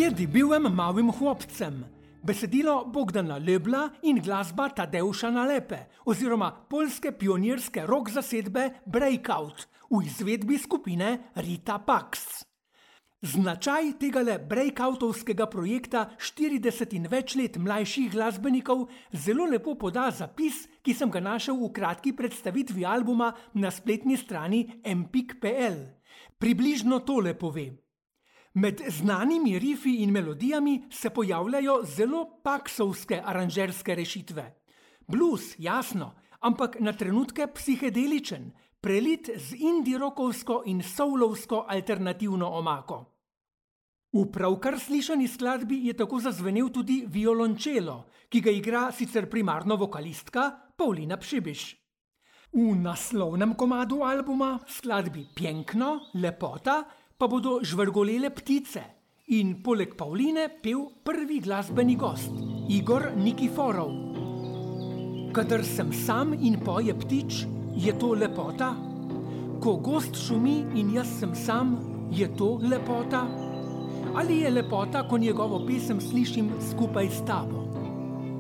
Kiedy byłem małym chłopcem. Besedilo Bogdana Lebla in glasba Tadeuša Nalepe oziroma polske pionirske rock zasedbe Breakout v izvedbi skupine Rita Pax. Značaj tegale breakoutovskega projekta 40 in več let mlajših glasbenikov zelo lepo poda zapis, ki sem ga našel v kratki predstavitvi albuma na spletni strani empik.pl. Približno tole pove. Med znanimi rifi in melodijami se pojavljajo zelo paksovske aranžerske rešitve. Blues, jasno, ampak na trenutke psihedeličen, prelit z indie-rokovsko in soulovsko alternativno omako. V pravkar slišani skladbi je tako zazvenel tudi violončelo, ki ga igra sicer primarno vokalistka Paulina Pšibiš. V naslovnem komadu albuma, skladbi Pjenkno, lepota, pa bodo žvrgolele ptice in poleg Pauline pel prvi glasbeni gost, Igor Nikiforov. Kadar sem sam in poje ptič, je to lepota? Ko gost šumi in jaz sem sam, je to lepota? Ali je lepota, ko njegovo pesem slišim skupaj s tabo?